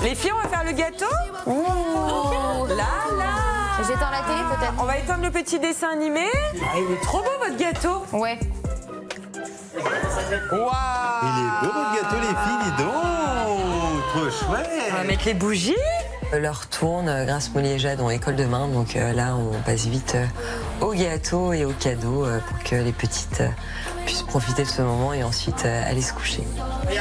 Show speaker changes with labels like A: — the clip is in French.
A: Les filles, on va faire le gâteau. Là.
B: J'éteins la télé peut-être.
A: On va éteindre le petit dessin animé. Ah, il est trop beau votre gâteau.
B: Ouais.
A: Waouh.
C: Il est beau votre gâteau, les filles, dis donc. Trop chouette.
A: On va mettre les bougies.
D: L'heure tourne, Grace Molly et Jade ont école demain, donc là on passe vite au gâteau et aux cadeaux pour que les petites puissent profiter de ce moment et ensuite aller se coucher.